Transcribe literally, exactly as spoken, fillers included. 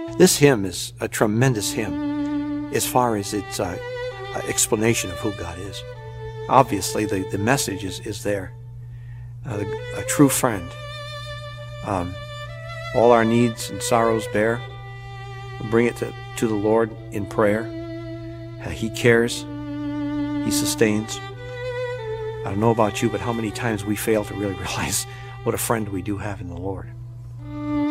This hymn is a tremendous hymn as far as its uh, explanation of who God is. Obviously, the, the message is, is there. Uh, a true friend. Um, all our needs and sorrows bear. Bring it to, to the Lord in prayer. Uh, he cares. He sustains. I don't know about you, but how many times we fail to really realize what a friend we do have in the Lord.